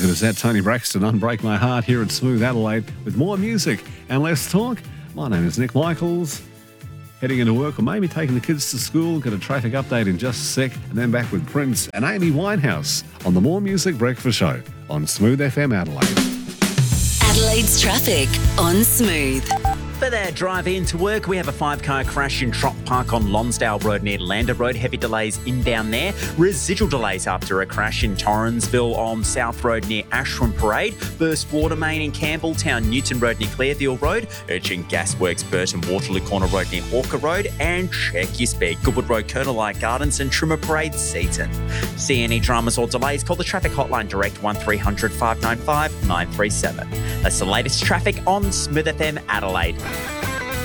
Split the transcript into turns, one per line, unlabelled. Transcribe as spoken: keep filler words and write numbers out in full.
good is that? Tony Braxton, Unbreak My Heart here at Smooth Adelaide with more music and less talk. My name is Nick Michaels. Heading into work or maybe taking the kids to school. Get a traffic update in just a sec and then back with Prince and Amy Winehouse on the More Music Breakfast Show on Smooth F M Adelaide.
Adelaide's traffic on Smooth.
For their drive into work, we have a five-car crash in Trop Park on Lonsdale Road near Lander Road. Heavy delays inbound there. Residual delays after a crash in Torrensville on South Road near Ashwin Parade. Burst water main in Campbelltown, Newton Road near Clearville Road. Urgent Gasworks, Burton Waterloo Corner Road near Hawker Road. And check your speed. Goodwood Road, Colonel Light Gardens and Trimmer Parade, Seaton. See any dramas or delays? Call the traffic hotline direct one three hundred five nine five nine three seven. That's the latest traffic on Smooth F M Adelaide.